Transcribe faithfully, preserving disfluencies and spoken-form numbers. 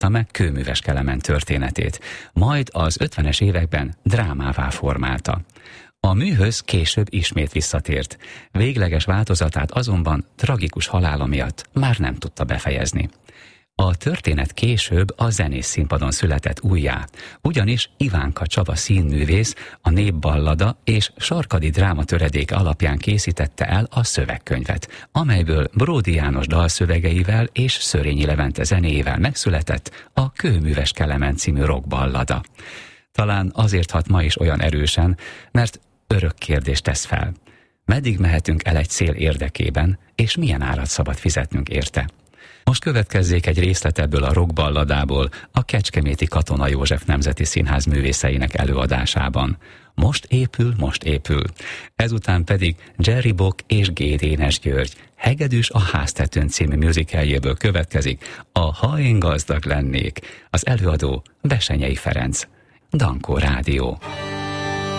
meg Kőműves Kelemen történetét, majd az ötvenes években drámává formálta. A műhöz később ismét visszatért. Végleges változatát azonban tragikus halála miatt már nem tudta befejezni. A történet később a zenés színpadon született újjá, ugyanis Ivánka Csaba színművész a Népballada és Sarkadi dráma töredéke alapján készítette el a szövegkönyvet, amelyből Bródi János dalszövegeivel és Szörényi Levente zenéjével megszületett a Kőműves Kelemen című rockballada. Talán azért hat ma is olyan erősen, mert örök kérdést tesz fel. Meddig mehetünk el egy cél érdekében, és milyen árat szabad fizetnünk érte? Most következzék egy részlet ebből a rockballadából a Kecskeméti Katona József Nemzeti Színház művészeinek előadásában. Most épül, most épül. Ezután pedig Jerry Bock és G. Dénes György Hegedűs a háztetőn című musicaljéből következik a Ha én gazdag lennék. Az előadó Bessenyei Ferenc. Dankó Rádió.